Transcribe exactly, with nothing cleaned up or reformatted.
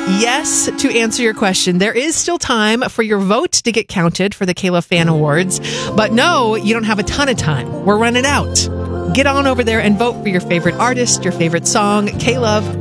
Yes, to answer your question, there is still time for your vote to get counted for the K-Love Fan Awards. But no, you don't have a ton of time. We're running out. Get on over there and vote for your favorite artist, your favorite song, K-Love